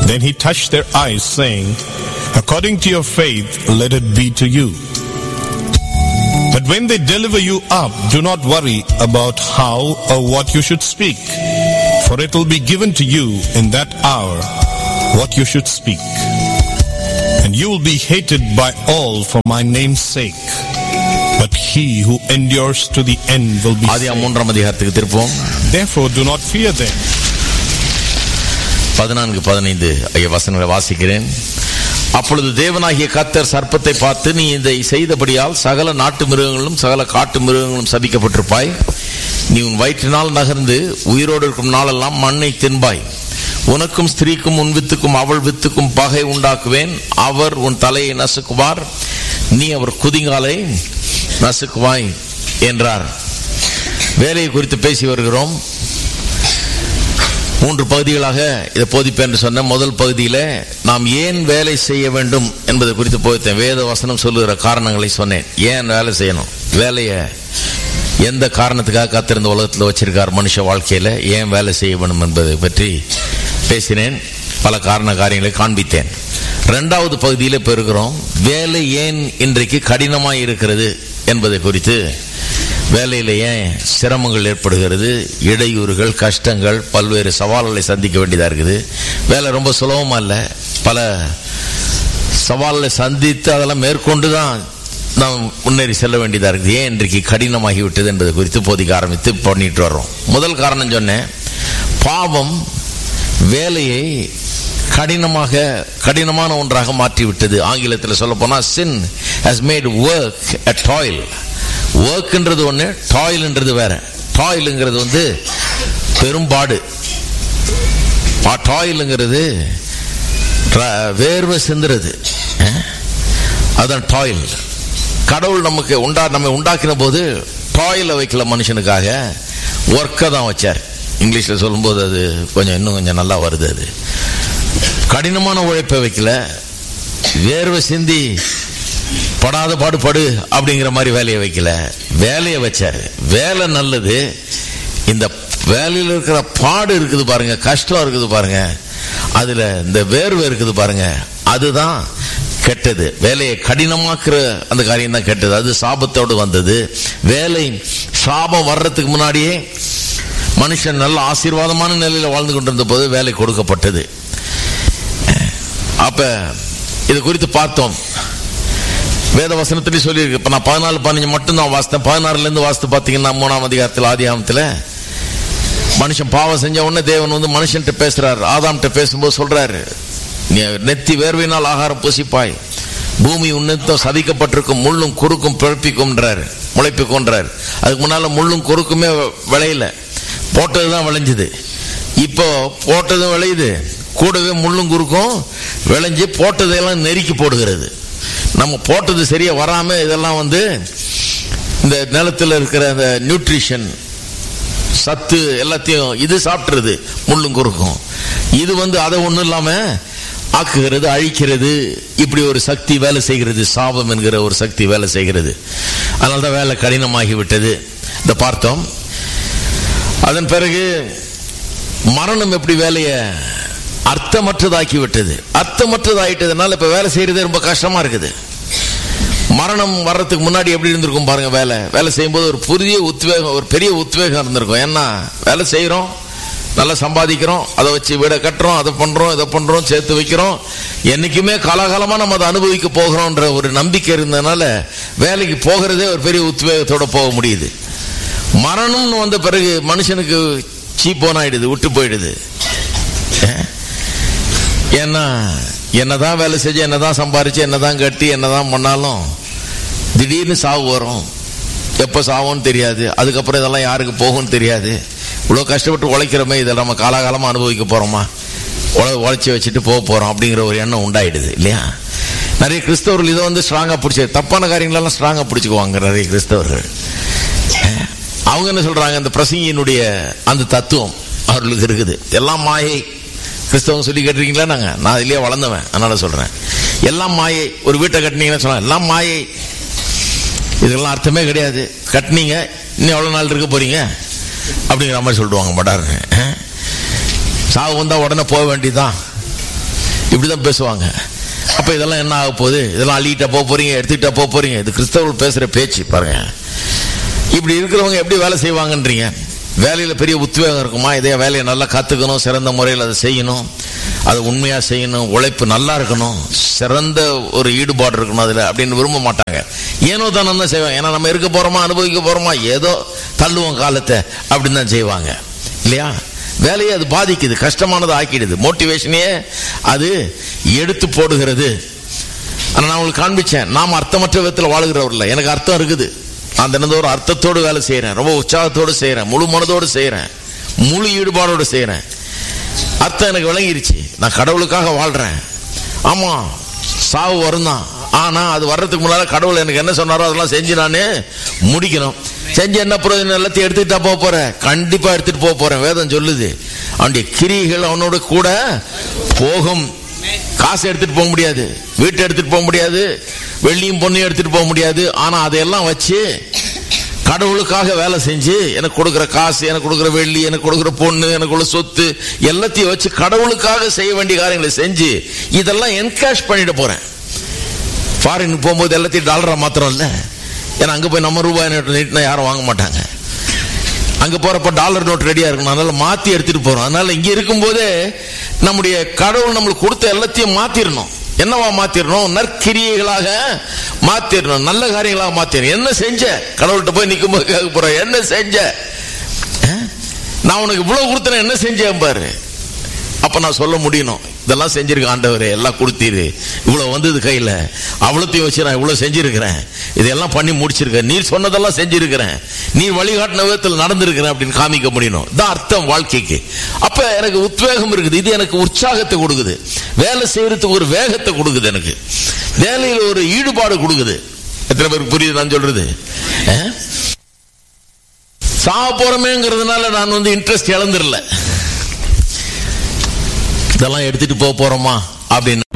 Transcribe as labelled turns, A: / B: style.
A: Then he touched their eyes, saying, "According to your faith, let it be to you. But when they deliver you up, do not worry about how or what you should speak, for it will be given to you in that hour what you should speak. And you will be hated by all for my name's sake. But he who endures to the end will be saved. Therefore do not fear them."
B: 14-15 ஐய வசனங்களை வாசிக்கிறேன். அப்பொழுது தேவனாகிய கர்த்தர் சர்ப்பத்தை பார்த்து, நீ இதை செய்தபடியால் சகல நாட்டு மிருகங்களும் சகல காட்டு மிருகங்களும் சபிக்கப்பட்டிருப்பாய். நீ உன் வயிற்றினால் நகர்ந்து உயிரோடு இருக்கும் நாளெல்லாம் மண்ணை தின்பாய். உனக்கும் ஸ்திரீக்கும் உன் வித்துக்கும் அவள் வித்துக்கும் பகை உண்டாக்குவேன். அவர் உன் தலையை நசுக்குவார், நீ அவர் குதிங்காலை நசுக்குவாய் என்றார். வேலையை குறித்து பேசி வருகிறோம். 3 பகுதிகளாக இதை போதிப்பேன் என்று சொன்ன முதல் பகுதியில் நாம் ஏன் வேலை செய்ய வேண்டும் என்பதை குறித்து போதித்தேன். வேத வசனம் சொல்லுகிற காரணங்களை சொன்னேன். ஏன் வேலை செய்யணும், வேலையை எந்த காரணத்துக்காக கர்த்தர் உலகத்தில் வச்சிருக்கார், மனுஷ வாழ்க்கையில் ஏன் வேலை செய்ய வேண்டும் என்பதை பற்றி பேசினேன். பல காரியங்களை காண்பித்தேன். 2வது பகுதியில் இப்போ இருக்கிறோம். வேலை ஏன் இன்றைக்கு கடினமாக இருக்கிறது என்பதை குறித்து, வேலையில் ஏன் சிரமங்கள் ஏற்படுகிறது, இடையூறுகள், கஷ்டங்கள், பல்வேறு சவால்களை சந்திக்க வேண்டியதாக இருக்குது. வேலை ரொம்ப சுலபமாக இல்லை. பல சவால்களை சந்தித்து அதெல்லாம் மேற்கொண்டு தான் நாம் முன்னேறி செல்ல வேண்டியதாக இருக்குது. ஏன் இன்றைக்கு கடினமாகிவிட்டது என்பதை குறித்து போதிக்க ஆரம்பித்து பண்ணிட்டு வர்றோம். முதல் காரணம் சொன்னேன், பாவம் வேலையை கடினமான ஒன்றாக மாற்றிவிட்டது. ஆங்கிலத்தில் சொல்ல போனால் sin has made work a toil. ஒர்க்ன்றது ஒன்று, டாயில்ன்றது வேற. டாயிலுங்கிறது பெரும்பாடு. டாயிலுங்கிறது வேர்வை சிந்துறது, அதுதான் டாயில். கடவுள் நம்மை உண்டாக்கின போது டாயிலை வைக்கல மனுஷனுக்காக, ஒர்க்கை தான் வச்சார். இங்கிலீஷில் சொல்லும்போது அது இன்னும் கொஞ்சம் நல்லா வருது. அது கடினமான உழைப்பை வைக்கல, வேர்வை சிந்தி படாத பாடுபடு அப்படிங்கிற மாதிரி வேலையை வைக்கல, வேலையை வச்சாரு. வேலை நல்லது. இந்த வேலையில் இருக்கிற பாடு இருக்குது பாருங்க, கஷ்டம் இருக்குது பாருங்க, அதுல இந்த வேர்வை இருக்குது பாருங்க, அதுதான் கெட்டது. வேலையை கடினமாக்குற அந்த காரியம் தான் கெட்டது. அது சாபத்தோடு வந்தது. வேலை சாபம் வர்றதுக்கு முன்னாடியே மனுஷன் நல்ல ஆசீர்வாதமான நிலையில் வாழ்ந்து கொண்டிருந்த போது வேலை கொடுக்கப்பட்டது. அப்ப இது குறித்து பார்த்தோம். வேத வசனத்திலே சொல்லியிருக்கு. இப்போ நான் 14-15 மட்டும் தான் வாசித்தேன். 16லேருந்து வாசித்து பார்த்தீங்கன்னா 3ஆம் அதிகாரத்தில், ஆதியாகமத்தில் மனுஷன் பாவம் செஞ்ச உடனே தேவன் மனுஷன்கிட்ட பேசுறாரு. ஆதாம்கிட்ட பேசும்போது சொல்றாரு, நீ நெத்தி வேர்வையினால் ஆகாரம் பூசிப்பாய், பூமி உன்னதம் சதிக்கப்பட்டிருக்கும், முள்ளும் குறுக்கும் பிறப்பிக்கும்ன்றாரு, முளைப்பிக்கும்ன்றாரு. அதுக்கு முன்னால முள்ளும் குறுக்குமே விளையல, போட்டதுதான் விளைஞ்சுது. இப்போ போட்டதும் விளையுது, கூடவே முள்ளும் குறுக்கும் விளைஞ்சு போட்டதெல்லாம் நெருக்கி போடுகிறது. நம்ம போட்டது சரியா வராம இதெல்லாம் இந்த நிலத்தில் இருக்கிற அந்த நியூட்ரிஷன் சத்து எல்லாத்தையும் இது சாப்பிட்டுறது, முள்ளும் குறுக்கும். இது அதை ஒன்றும் இல்லாம ஆக்குகிறது, அழிக்கிறது. இப்படி ஒரு சக்தி வேலை செய்கிறது, சாபம் என்கிற ஒரு சக்தி வேலை செய்கிறது. அதனால்தான் வேலை கடினமாகி விட்டது. இதை பார்த்தோம். அதன் பிறகு மரணம் எப்படி வேலையை அர்த்தமற்றதாக்கி விட்டது. அர்த்தமற்றதாயிட்டதுனால இப்ப வேலை செய்யறதே ரொம்ப கஷ்டமா இருக்குது. மரணம் வர்றதுக்கு முன்னாடி எப்படி இருந்திருக்கும் பாருங்க. வேலை செய்யும்போது ஒரு புதிய உத்வேகம், ஒரு பெரிய உத்வேகம் இருந்திருக்கும். ஏன்னா வேலை செய்யறோம், நல்லா சம்பாதிக்கிறோம், அதை வச்சு வீடை கட்டுறோம், அதை பண்றோம், இதை பண்றோம், சேர்த்து வைக்கிறோம். என்னைக்குமே காலாகாலமா நம்ம அதை அனுபவிக்க போகிறோம்ன்ற ஒரு நம்பிக்கை இருந்ததுனால வேலைக்கு போகிறதே ஒரு பெரிய உத்வேகத்தோட போக முடியுது. மரணம்னு வந்த பிறகு மனுஷனுக்கு சீப்போன் ஆயிடுது, விட்டு போயிடுது. ஏன்னா என்னதான் வேலை செஞ்சு, என்னதான் சம்பாரிச்சு, என்னதான் கட்டி, என்னதான் பண்ணாலும் திடீர்னு சாவு வரும். எப்போ சாவோன்னு தெரியாது. அதுக்கப்புறம் இதெல்லாம் யாருக்கு போகும்னு தெரியாது. இவ்வளோ கஷ்டப்பட்டு உழைக்கிறோமே, இதை நம்ம காலாகாலமாக அனுபவிக்க போகிறோமா, உழைச்சி வச்சுட்டு போக போகிறோம் அப்படிங்கிற ஒரு எண்ணம் உண்டாயிடுது இல்லையா. நிறைய கிறிஸ்தவர்கள் இதை ஸ்ட்ராங்காக பிடிச்சி, தப்பான காரியங்களெல்லாம் ஸ்ட்ராங்காக பிடிச்சிக்குவாங்க நிறைய கிறிஸ்தவர்கள். அவங்க என்ன சொல்கிறாங்க, அந்த பிரசங்கியினுடைய அந்த தத்துவம் அவர்களுக்கு இருக்குது. எல்லாம் மாயை. கிறிஸ்தவங்க சொல்லி கேட்டிருக்கீங்களா? நான் இல்லையா வளர்ந்தவன், அதனால சொல்கிறேன். எல்லாம் மாயை. ஒரு வீட்டை கட்டினீங்கன்னா சொன்னா எல்லாம் மாயை, இதெல்லாம் அர்த்தமே கிடையாது. கட்டினீங்க, இன்னும் எவ்வளோ நாள் இருக்க போறீங்க அப்படிங்கிற மாதிரி சொல்லிடுவாங்க. படாருங்க. சாவு வந்தால் உடனே போக வேண்டியதுதான். இப்படிதான் பேசுவாங்க. அப்ப இதெல்லாம் என்ன ஆக போகுது, இதெல்லாம் அள்ளிட்டா போக போறீங்க, எடுத்துக்கிட்டா போக போறீங்க. இது கிறிஸ்தவர்கள் பேசுற பேச்சு பாருங்க. இப்படி இருக்கிறவங்க எப்படி வேலை செய்வாங்கன்றீங்க? வேலையில பெரிய உத்வேகம் இருக்குமா? இதே வேலையை நல்லா கத்துக்கணும், சிறந்த முறையில் அதை செய்யணும், அதை உண்மையா செய்யணும், உழைப்பு நல்லா இருக்கணும், சிறந்த ஒரு ஈடுபாடு இருக்கணும் அதுல அப்படின்னு விரும்ப மாட்டாங்க. ஏனோ தானே தான் செய்வாங்க. ஏன்னா நம்ம இருக்க போறோமா, அனுபவிக்க போறோமா, ஏதோ தள்ளுவோம் காலத்தை அப்படின்னு தான் செய்வாங்க இல்லையா? வேலையை அது பாதிக்குது, கஷ்டமானது ஆக்கிடுது, மோட்டிவேஷனையே அது எடுத்து போடுகிறது. ஆனா நான் உங்களுக்கு காண்பிச்சேன், நாம் அர்த்தமற்ற விதத்தில் வாழுகிறவர்கள். எனக்கு அர்த்தம் இருக்குது, நான் தினந்தோறும் அர்த்தத்தோடு வேலை செய்யறேன், ரொம்ப உற்சாகத்தோடு செய்யறேன், முழு மனதோடு செய்யறேன், முழு ஈடுபாடோடு செய்யறேன். அர்த்தம் எனக்கு விளங்கிருச்சு, நான் கடவுளுக்காக வாழ்றேன். ஆமா சாவு வரும் தான், ஆனா அது வர்றதுக்கு முன்னால கடவுள் எனக்கு என்ன சொன்னாரோ அதெல்லாம் செஞ்சு நானே முடிக்கணும். செஞ்சு என்ன பிரயோஜனம்? எல்லாத்தையும் எடுத்துக்கிட்டா போக போறேன், கண்டிப்பா எடுத்துட்டு போக போறேன். வேதம் சொல்லுது, அவனுடைய கிரியைகள் அவனோட கூட போகும். காசு எடுத்துட்டு போக முடியாது, வீட்டை எடுத்துட்டு போக முடியாது, வெள்ளியும் பொண்ணையும் எடுத்துட்டு போக முடியாது. ஆனா அதையெல்லாம் வச்சு கடவுளுக்காக வேலை செஞ்சு, எனக்கு கொடுக்குற காசு, எனக்கு கொடுக்குற வெள்ளி, எனக்கு கொடுக்குற பொண்ணு, எனக்கு உள்ள சொத்து எல்லாத்தையும் வச்சு கடவுளுக்காக செய்ய வேண்டிய காரியங்களை செஞ்சு இதெல்லாம் என்கேஷ் பண்ணிட்டு போறேன். ஃபாரினுக்கு போகும்போது எல்லாத்தையும் டாலரா மாத்திரம் இல்ல, ஏன்னா அங்க போய் நம்ம ரூபாய் நோட்டு நீட்டினா யாரும் வாங்க மாட்டாங்க. அங்க போறப்ப டாலர் நோட் ரெடியா இருக்கணும், அதனால மாத்தி எடுத்துட்டு போறோம். அதனால இங்க இருக்கும் போதே நம்முடைய கடவுள் நம்மளுக்கு கொடுத்த எல்லாத்தையும் மாத்திரணும். என்னவா மாத்திரணும்? நற்கிரியைகளாக மாத்திரணும், நல்ல காரியங்களாக மாத்திரணும். என்ன செஞ்ச? கடவுள்கிட்ட போய் நிற்கும் போது கேட்க போற, என்ன செஞ்ச? நான் உனக்கு இவ்வளவு கொடுத்தேன், என்ன செஞ்சேன் பாரு. அப்ப நான் சொல்ல முடியணும், இதெல்லாம் செஞ்சிருக்க ஆண்டவரே, எல்லாம் கொடுத்தீரு, இவ்வளவு வந்தது கையில, அவ்வளோத்தையும் வச்சு நான் இவ்வளவு செஞ்சிருக்கிறேன், இதெல்லாம் பண்ணி முடிச்சிருக்கேன், நீர் சொன்னதெல்லாம் செஞ்சிருக்கிறேன், நீ வழிகாட்டின விதத்தில் நடந்திருக்கிறேன் அப்படின்னு காமிக்க முடியணும். தான் அர்த்தம் வாழ்க்கைக்கு. அப்ப எனக்கு உத்வேகம் இருக்குது, இது எனக்கு உற்சாகத்தை கொடுக்குது, வேலை செய்யறதுக்கு ஒரு வேகத்தை கொடுக்குது, எனக்கு வேலையில் ஒரு ஈடுபாடு கொடுக்குது. எத்தனை பேருக்கு புரியுது நான் சொல்றது? சாக போறமேங்கிறதுனால நான் இன்ட்ரெஸ்ட் இழந்துடல, இதெல்லாம் எடுத்துட்டு போக போறோமா அப்படின்னு